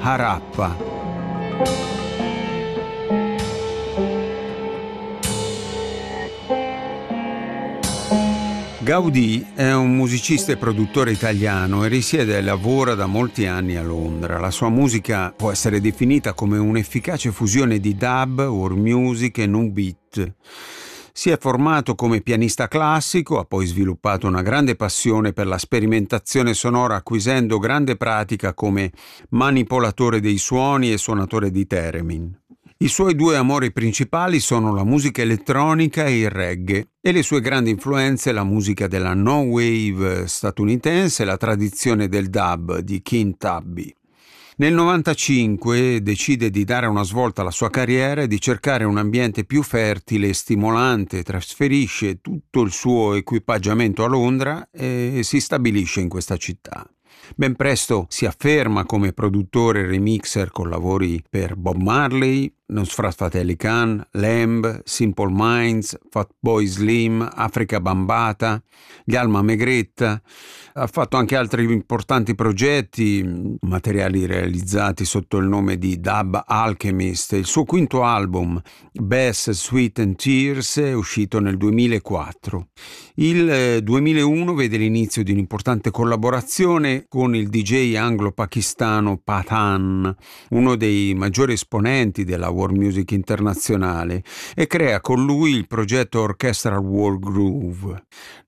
Harappa. Gaudì è un musicista e produttore italiano e risiede e lavora da molti anni a Londra. La sua musica può essere definita come un'efficace fusione di dub, world music e nu beat. Si è formato come pianista classico, ha poi sviluppato una grande passione per la sperimentazione sonora, acquisendo grande pratica come manipolatore dei suoni e suonatore di theremin. I suoi due amori principali sono la musica elettronica e il reggae, e le sue grandi influenze la musica della no wave statunitense e la tradizione del dub di King Tubby. Nel 1995 decide di dare una svolta alla sua carriera e di cercare un ambiente più fertile e stimolante, trasferisce tutto il suo equipaggiamento a Londra e si stabilisce in questa città. Ben presto si afferma come produttore e remixer con lavori per Bob Marley, Nusrat Fateh Ali Khan, Lamb, Simple Minds, Fatboy Slim, Africa Bambata, gli Alma Megretta. Ha fatto anche altri importanti progetti, materiali realizzati sotto il nome di Dub Alchemist. Il suo quinto album, Bass, Sweat and Tears, è uscito nel 2004. Il 2001 vede l'inizio di un'importante collaborazione con il DJ anglo-pakistano Pathan, uno dei maggiori esponenti della world music internazionale, e crea con lui il progetto Orchestral World Groove.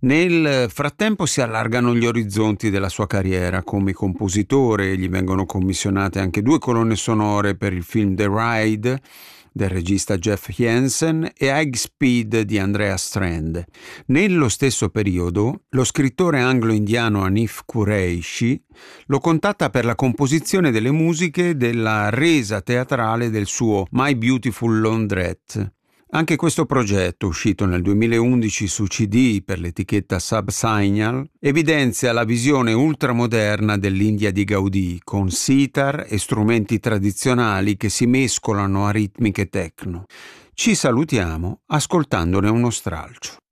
Nel frattempo si allargano gli orizzonti della sua carriera come compositore, gli vengono commissionate anche 2 colonne sonore per il film The Ride del regista Jeff Jensen e High Speed di Andrea Strand. Nello stesso periodo, lo scrittore anglo-indiano Hanif Kureishi lo contatta per la composizione delle musiche della resa teatrale del suo My Beautiful Laundrette. Anche questo progetto, uscito nel 2011 su CD per l'etichetta Subsignal, evidenzia la visione ultramoderna dell'India di Gaudì, con sitar e strumenti tradizionali che si mescolano a ritmiche techno. Ci salutiamo ascoltandone uno stralcio.